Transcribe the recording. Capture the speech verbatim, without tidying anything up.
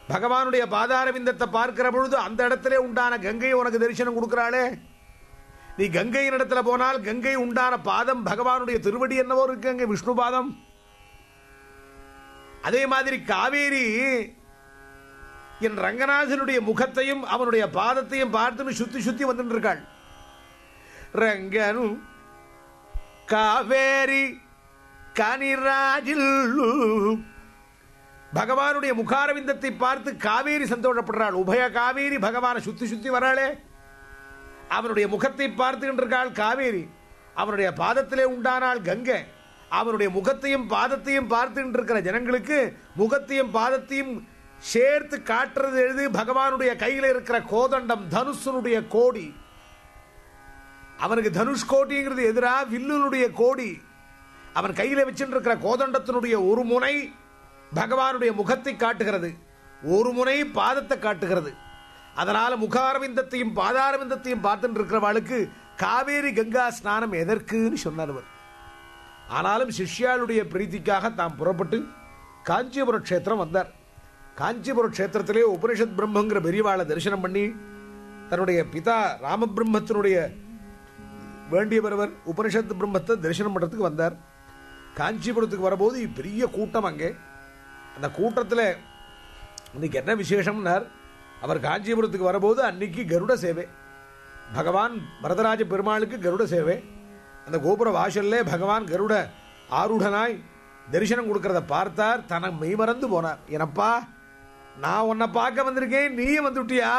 பகவானுடைய பாதாரவிந்தத்தை பார்க்கிற பொழுது அந்த இடத்திலே உண்டான கங்கை உனக்கு தரிசனம் கொடுக்கிறாளே. நீ கங்கையின் இடத்துல போனால் கங்கை உண்டான பாதம் பகவானுடைய திருவடி என்னவோ இருக்கு அங்கே விஷ்ணு பாதம். அதே மாதிரி காவேரி என் ரங்கநாதனுடைய முகத்தையும் அவனுடைய பாதத்தையும் பார்த்து சுத்தி சுத்தி வந்துட்டு இருக்காள். ரங்கனு காவேரி கனிராஜில் பகவானுடைய முகாரவிந்தத்தை பார்த்து காவேரி சந்தோஷப்படுறாள். உபய காவேரி பகவானை சுத்தி சுத்தி வராளே, அவனுடைய முகத்தை பார்த்துக்கிட்டு இருக்காள் காவேரி. அவனுடைய பாதத்திலே உண்டானால் கங்கை. அவனுடைய முகத்தையும் பாதத்தையும் பார்த்துக்கிட்டு இருக்கிற ஜனங்களுக்கு முகத்தையும் பாதத்தையும் சேர்த்து காட்டுறது எழுது பகவானுடைய கையில் இருக்கிற கோதண்டம், தனுஷனுடைய கோடி. அவனுக்கு தனுஷ் கோட்டிங்கிறது எதிரா வில்லுனுடைய கோடி. அவன் கையில் வச்சுட்டு இருக்கிற கோதண்டத்தினுடைய ஒரு முனை பகவானுடைய முகத்தை காட்டுகிறது, ஒரு முனை பாதத்தை காட்டுகிறது. அதனால முகாரவிந்தத்தையும் பாதாரவிந்தத்தையும் பார்த்துட்டு இருக்கிறவாளுக்கு காவேரி கங்கா ஸ்நானம் எதற்குன்னு சொன்னார் அவர். ஆனாலும் சிஷ்யாளுடைய பிரீத்திக்காக தாம் புறப்பட்டு காஞ்சிபுர க்ஷேத்திரம் வந்தார். காஞ்சிபுர க்ஷேத்திரத்திலே உபனிஷத் பிரம்மங்கிற பெரியவாளை தரிசனம் பண்ணி தன்னுடைய பிதா ராமபிரம்மத்தினுடைய வேண்டிய பெறவர் உபனிஷத் பிரம்மத்தை தரிசனம் பண்ணுறதுக்கு வந்தார். காஞ்சிபுரத்துக்கு வரபோது பெரிய கூட்டம். அங்கே அந்த கூட்டத்தில் இன்னைக்கு என்ன விசேஷம்னார், அவர் காஞ்சிபுரத்துக்கு வரபோது அன்னைக்கு கருட சேவை. பகவான் வரதராஜ பெருமாளுக்கு கருட சேவை. அந்த கோபுர வாசல்லே பகவான் கருட ஆரூடனாய் தரிசனம் கொடுக்கறத பார்த்தார். தனக்கு மெய்மறந்து போனார். எனப்பா, நான் உன்னை பார்க்க வந்திருக்கேன், நீயும் வந்துட்டியா?